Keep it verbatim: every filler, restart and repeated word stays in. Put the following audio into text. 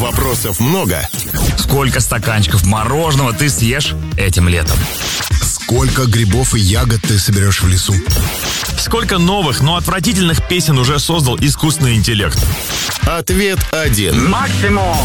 Вопросов много. Сколько стаканчиков мороженого ты съешь этим летом? Сколько грибов и ягод ты соберешь в лесу? Сколько новых, но отвратительных песен уже создал искусственный интеллект? Ответ один. Максимум.